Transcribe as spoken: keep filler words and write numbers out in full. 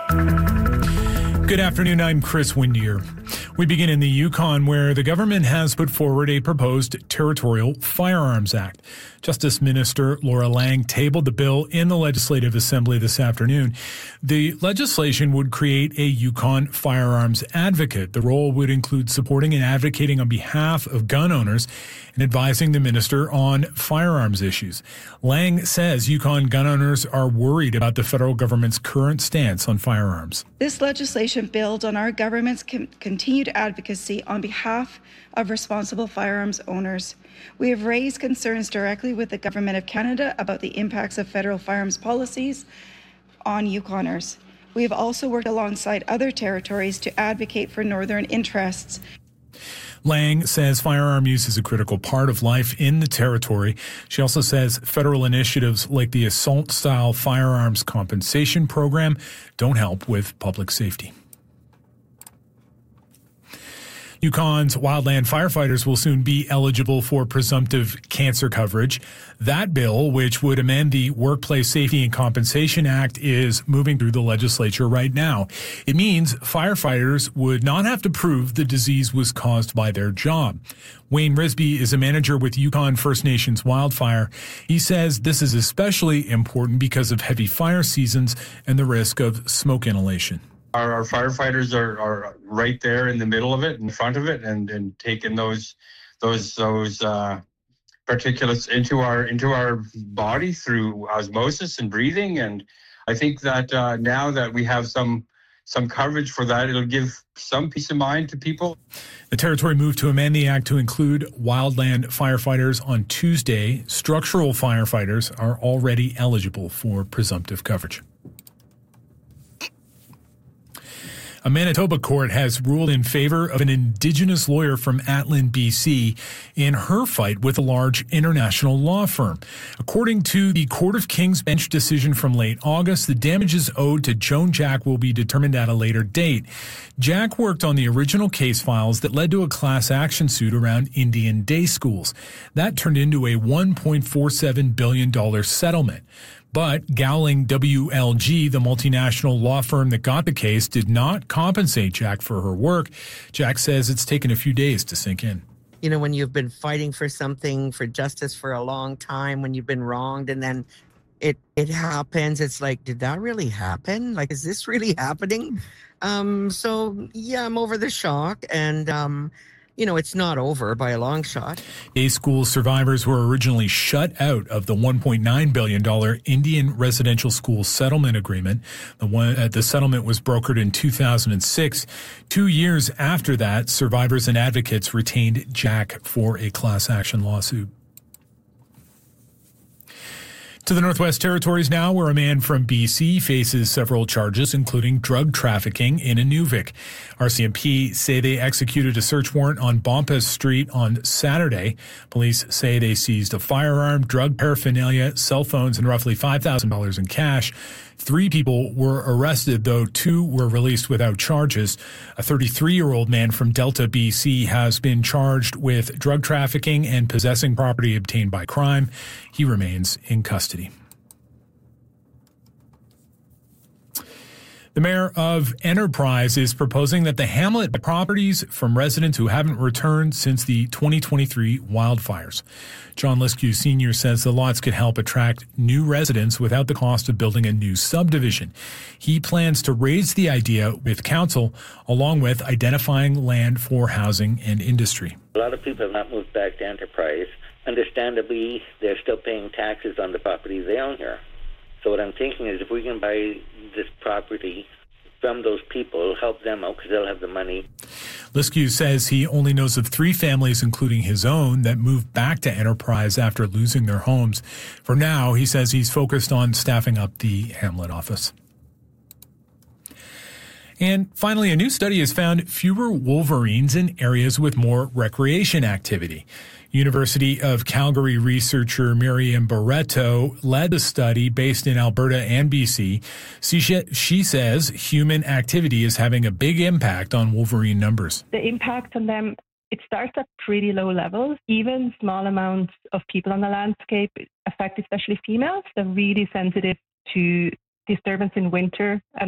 Good afternoon, I'm Chris Windier. We begin in the Yukon, where the government has put forward a proposed Territorial Firearms Act. Justice Minister Laura Lang tabled the bill in the Legislative Assembly this afternoon. The legislation would create a Yukon firearms advocate. The role would include supporting and advocating on behalf of gun owners and advising the minister on firearms issues. Lang says Yukon gun owners are worried about the federal government's current stance on firearms. This legislation builds on our government's con- continued advocacy on behalf of responsible firearms owners. We have raised concerns directly with the Government of Canada about the impacts of federal firearms policies on Yukoners. We have also worked alongside other territories to advocate for northern interests. Lang says firearm use is a critical part of life in the territory. She also says federal initiatives like the Assault-Style Firearms Compensation Program don't help with public safety. Yukon's wildland firefighters will soon be eligible for presumptive cancer coverage. That bill, which would amend the Workplace Safety and Compensation Act, is moving through the legislature right now. It means firefighters would not have to prove the disease was caused by their job. Wayne Risby is a manager with Yukon First Nations Wildfire. He says this is especially important because of heavy fire seasons and the risk of smoke inhalation. Our, our firefighters are, are right there in the middle of it, in front of it, and, and taking those those those uh, particulates into our into our body through osmosis and breathing. And I think that uh, now that we have some some coverage for that, it'll give some peace of mind to people. The territory moved to amend the act to include wildland firefighters on Tuesday. Structural firefighters are already eligible for presumptive coverage. A Manitoba court has ruled in favor of an Indigenous lawyer from Atlin, B C, in her fight with a large international law firm. According to the Court of King's Bench decision from late August, the damages owed to Joan Jack will be determined at a later date. Jack worked on the original case files that led to a class action suit around Indian day schools. That turned into a one point four seven billion dollars settlement. But Gowling W L G, the multinational law firm that got the case, did not compensate Jack for her work. Jack says it's taken a few days to sink in. You know, when you've been fighting for something, for justice for a long time, when you've been wronged, and then it it happens, it's like, did that really happen? Like, is this really happening? Um, so, yeah, I'm over the shock, and um you know, it's not over by a long shot. Day school survivors were originally shut out of the one point nine billion dollars Indian Residential School Settlement Agreement. The, one, uh, the settlement was brokered in two thousand six. Two years after that, survivors and advocates retained Jack for a class action lawsuit. To the Northwest Territories now, where a man from B C faces several charges, including drug trafficking in Inuvik. R C M P say they executed a search warrant on Bompas Street on Saturday. Police say they seized a firearm, drug paraphernalia, cell phones, and roughly five thousand dollars in cash. Three people were arrested, though two were released without charges. A thirty-three-year-old man from Delta, B C, has been charged with drug trafficking and possessing property obtained by crime. He remains in custody. The mayor of Enterprise is proposing that the hamlet buy properties from residents who haven't returned since the twenty twenty-three wildfires. John Liskew Senior says the lots could help attract new residents without the cost of building a new subdivision. He plans to raise the idea with council, along with identifying land for housing and industry. A lot of people have not moved back to Enterprise. Understandably, they're still paying taxes on the properties they own here. So what I'm thinking is if we can buy this property from those people, help them out because they'll have the money. Liskew says he only knows of three families, including his own, that moved back to Enterprise after losing their homes. For now, he says he's focused on staffing up the Hamlet office. And finally, a new study has found fewer wolverines in areas with more recreation activity. University of Calgary researcher Miriam Barreto led the study based in Alberta and B C. She, she says human activity is having a big impact on wolverine numbers. The impact on them, it starts at pretty low levels. Even small amounts of people on the landscape affect especially females. They're really sensitive to disturbance in winter and